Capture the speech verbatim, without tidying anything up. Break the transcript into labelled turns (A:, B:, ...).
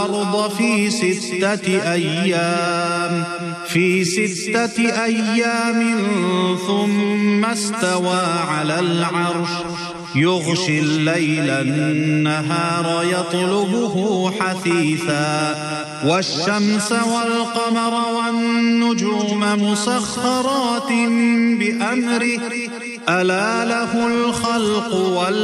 A: الأرض في ستة أيام في ستة أيام ثم استوى على العرش يغشي الليل النهار يطلبه حثيثا والشمس والقمر والنجوم مسخرات بأمره ألا له الخلق والأمر